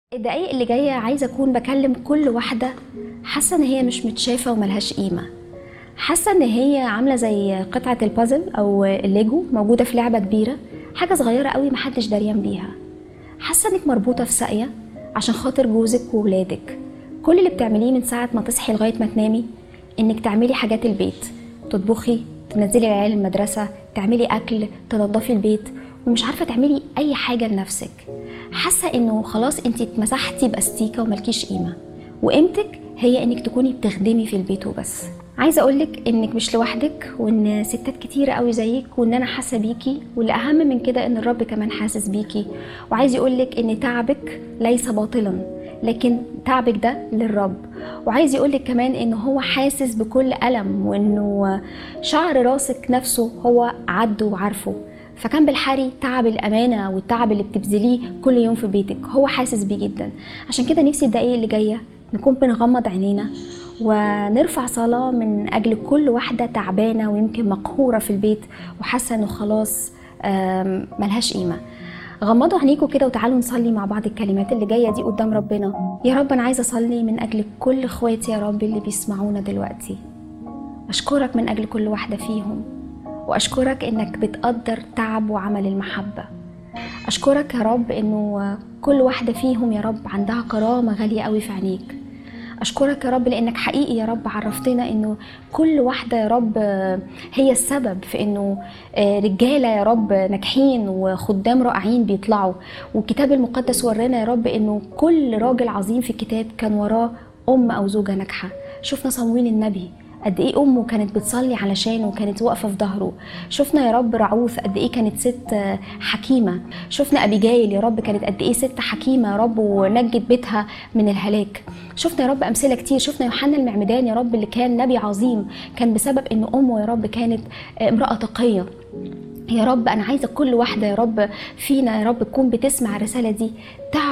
الدقايق اللي جاية عايزة أكون بكلم كل واحدة حاسة إن هي مش متشافة وملهاش قيمة. حاسة إن هي عاملة زي قطعة البازل أو الليجو موجودة في لعبة كبيرة، حاجة صغيرة قوي محدش دريان بيها. حاسة إنك مربوطة في ساقية عشان خاطر جوزك وولادك. كل اللي بتعمليه من ساعة ما تصحي لغاية ما تنامي إنك تعملي حاجات البيت، تطبخي، تنزلي العيال المدرسة، تعملي أكل، تنظفي البيت، ومش عارفة تعملي أي حاجة لنفسك. حاسة إنه خلاص أنتي اتمسحتي بأستيكة وملكيش قيمة، وقيمتك هي إنك تكوني بتخدمي في البيت وبس. عايزة أقولك إنك مش لوحدك، وإن ستات كتيرة قوي زيك، وإن أنا حاسة بيكي، والأهم من كده إن الرب كمان حاسس بيكي. وعايز يقولك إن تعبك ليس باطلا، لكن تعبك ده للرب. وعايز يقولك كمان إن هو حاسس بكل ألم، وإنه شعر راسك نفسه هو عده وعارفه. فكان بالحري تعب الأمانة والتعب اللي بتبذليه كل يوم في بيتك هو حاسس بيه جدا. عشان كده نفسي الدقايق اللي جاية نكون بنغمض عينينا ونرفع صلاة من أجل كل واحدة تعبانة ويمكن مقهورة في البيت وحاسة إنه خلاص ملهاش قيمة. غمضوا عينيكوا كده وتعالوا نصلي مع بعض الكلمات اللي جاية دي قدام ربنا. يا رب أنا عايزة أصلي من أجل كل إخواتي يا رب اللي بيسمعونا دلوقتي. أشكرك من أجل كل واحدة فيهم، وأشكرك إنك بتقدر تعب وعمل المحبة. أشكرك يا رب إنه كل واحدة فيهم يا رب عندها كرامة غالية قوي في عينيك. أشكرك يا رب لأنك حقيقي يا رب عرفتنا إنه كل واحدة يا رب هي السبب في إنه رجالة يا رب ناجحين وخدام رائعين بيطلعوا. والكتاب المقدس ورانا يا رب إنه كل راجل عظيم في الكتاب كان وراه أم أو زوجة ناجحة. شفنا صمويل النبي قد ايه امه كانت بتصلي علشانه وكانت واقفه في ظهره. شفنا يا رب رعوث قد ايه كانت ست حكيمه. شفنا ابيجايل يا رب كانت قد ايه ست حكيمه يا رب ونجت بيتها من الهلاك. شفنا يا رب امثله كتير. شفنا يوحنا المعمدان يا رب اللي كان نبي عظيم، كان بسبب ان امه يا رب كانت امراه تقيه. يا رب انا عايزه كل واحده يا رب فينا يا رب تكون بتسمع الرساله دي